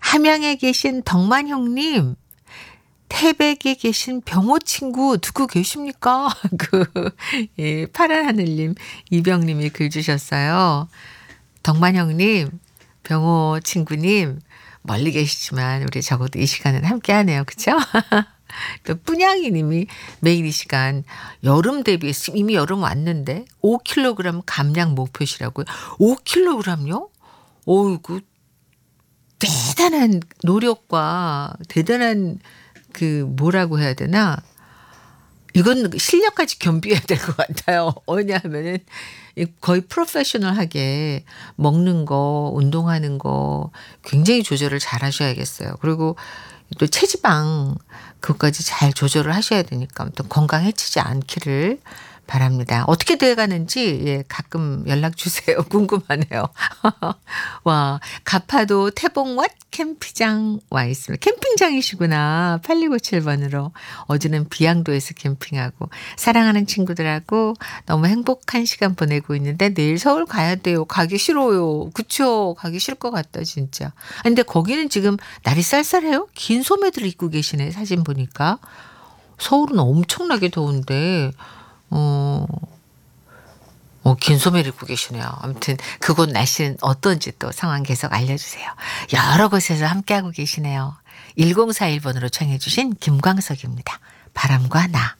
함양에 계신 덕만 형님, 태백에 계신 병호 친구 누구 계십니까? 예, 파란 하늘님, 이병님이 글 주셨어요. 덕만 형님, 병호 친구님, 멀리 계시지만 우리 적어도 이 시간은 함께 하네요. 그쵸? 또 뿌냥이 님이 매일 이 시간 여름 대비해서 이미 여름 왔는데 5kg 감량 목표시라고요. 5kg요? 어이구, 대단한 노력과 대단한 뭐라고 해야 되나? 이건 실력까지 겸비해야 될 것 같아요. 왜냐하면은 거의 프로페셔널하게 먹는 거, 운동하는 거 굉장히 조절을 잘 하셔야겠어요. 그리고 또 체지방 그것까지 잘 조절을 하셔야 되니까 또 건강 해치지 않기를 바랍니다. 어떻게 돼가는지 예, 가끔 연락 주세요. 궁금하네요. 와, 가파도 태봉왓 캠핑장 와 있습니다. 캠핑장이시구나. 8297번으로. 어제는 비양도에서 캠핑하고 사랑하는 친구들하고 너무 행복한 시간 보내고 있는데 내일 서울 가야 돼요. 가기 싫어요. 그쵸? 가기 싫을 것 같다 진짜. 근데 거기는 지금 날이 쌀쌀해요. 긴 소매들 입고 계시네. 사진 보니까. 서울은 엄청나게 더운데 긴 소매를 입고 계시네요. 아무튼 그곳 날씨는 어떤지 또 상황 계속 알려주세요. 여러 곳에서 함께하고 계시네요. 1041번으로 청해 주신 김광석입니다. 바람과 나.